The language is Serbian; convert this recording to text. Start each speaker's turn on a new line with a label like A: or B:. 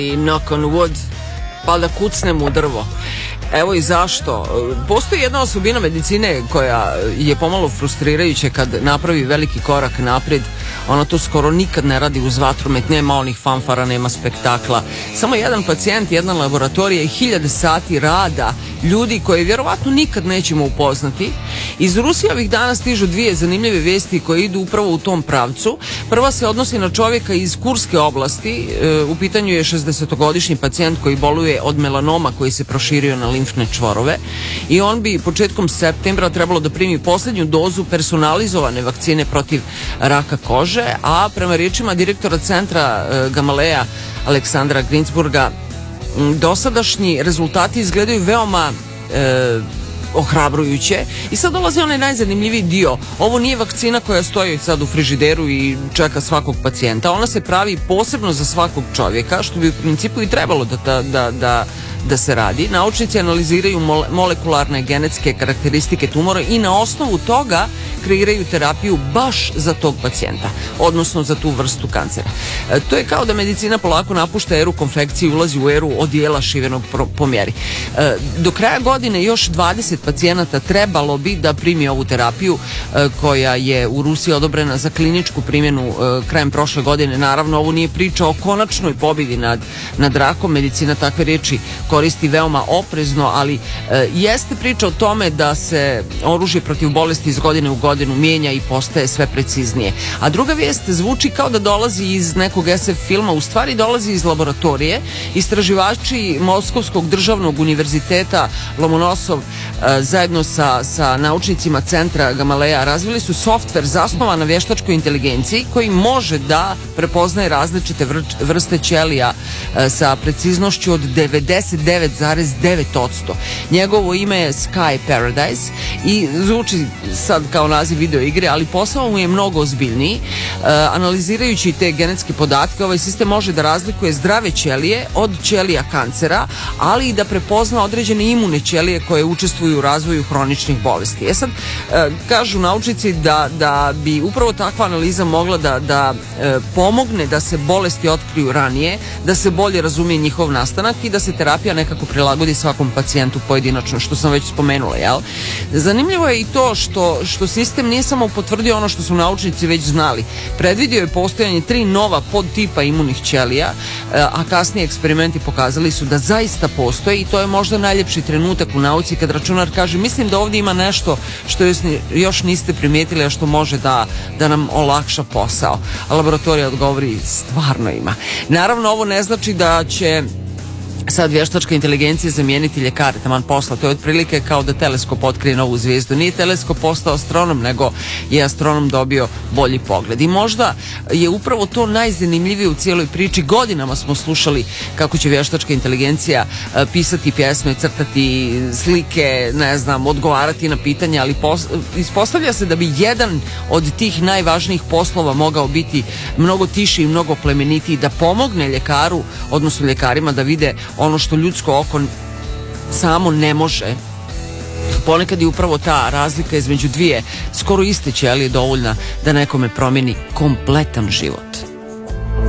A: I knock on wood, pa da kucnem u drvo. Evo i zašto. Postoji jedna osobina medicine koja je pomalo frustrirajuća kad napravi veliki korak naprijed. Ona to skoro nikad ne radi uz vatromet, nema onih fanfara, nema spektakla. Samo jedan pacijent, jedna laboratorija i 1000 sati rada ljudi koje vjerovatno nikad nećemo upoznati. Iz Rusije ovih dana stižu dvije zanimljive vijesti koje idu upravo u tom pravcu. Prva se odnosi na čovjeka iz Kurske oblasti. U pitanju je 60-godišnji pacijent koji boluje od melanoma koji se proširio na limfne čvorove i on bi početkom septembra trebalo da primi posljednju dozu personalizovane vakcine protiv raka kože, a prema riječima direktora centra Gamaleja Aleksandra Grinsburga, dosadašnji rezultati izgledaju veoma ohrabrujuće. I sad dolazi onaj najzanimljiviji dio. Ovo nije vakcina koja stoji sad u frižideru i čeka svakog pacijenta. Ona se pravi posebno za svakog čovjeka, što bi u principu i trebalo da se radi. Naučnici analiziraju molekularne genetske karakteristike tumora i na osnovu toga kreiraju terapiju baš za tog pacijenta, odnosno za tu vrstu kancera. To je kao da medicina polako napušta eru konfekcije i ulazi u eru odijela šivenog po mjeri. Do kraja godine još 20 pacijenata trebalo bi da primi ovu terapiju koja je u Rusiji odobrena za kliničku primjenu krajem prošle godine. Naravno, ovo nije priča o konačnoj pobjedi nad rakom. Medicina takve riječi koristi veoma oprezno, ali jeste priča o tome da se oružje protiv bolesti iz godine u godinu mijenja i postaje sve preciznije. A druga vijest zvuči kao da dolazi iz nekog SF filma, u stvari dolazi iz laboratorije. Istraživači Moskovskog državnog univerziteta Lomonosov zajedno sa naučnicima centra Gamaleja razvili su softver zasnovan na vještačkoj inteligenciji koji može da prepoznaje različite vrste ćelija sa preciznošću od 99,9%. Njegovo ime je Sky Paradise i zvuči sad kao naziv video igre, ali posao mu je mnogo ozbiljniji. Analizirajući te genetske podatke, ovaj sistem može da razlikuje zdrave ćelije od ćelija kancera, ali i da prepozna određene imune ćelije koje učestvuju u razvoju hroničnih bolesti. Sad, kažu naučnici da bi upravo takva analiza mogla da pomogne da se bolesti otkriju ranije, da se bolje razumije njihov nastanak i da se terapija nekako prilagodi svakom pacijentu pojedinačno, što sam već spomenula, jel? Zanimljivo je i to što sistem nije samo potvrdio ono što su naučnici već znali. Predvidio je postojanje 3 nova podtipa imunih ćelija, a kasnije eksperimenti pokazali su da zaista postoje i to je možda najljepši trenutak u nauci kad računar kaže mislim da ovdje ima nešto što još niste primijetili, a što može da nam olakša posao. A laboratorija odgovori stvarno ima. Naravno, ovo ne znači da će sad vještačka inteligencija zamijeniti ljekare taman posla. To je otprilike kao da teleskop otkrije novu zvijezdu. Nije teleskop postao astronom, nego je astronom dobio bolji pogled. I možda je upravo to najzanimljivije u cijeloj priči. Godinama smo slušali kako će vještačka inteligencija pisati pjesme, crtati slike, ne znam, odgovarati na pitanja, ali ispostavlja se da bi jedan od tih najvažnijih poslova mogao biti mnogo tiši i mnogo plemenitiji, da pomogne ljekaru, odnosno ljekarima da vide ono što ljudsko oko samo ne može. Ponekad je upravo ta razlika između dvije skoro iste ćelije dovoljna da nekome promijeni kompletan život.